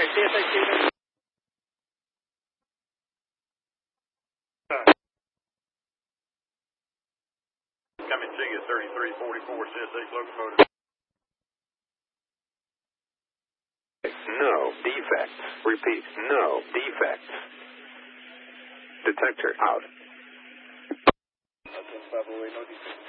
CSA coming to you, 3344 CSH locomotive. No defects. Repeat, no defects. Detector out. No defects.